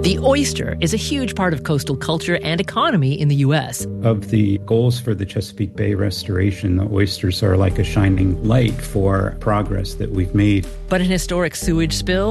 The oyster is a huge part of coastal culture and economy in the U.S. Of the goals for the Chesapeake Bay restoration, the oysters are like a shining light for progress that we've made. But an historic sewage spill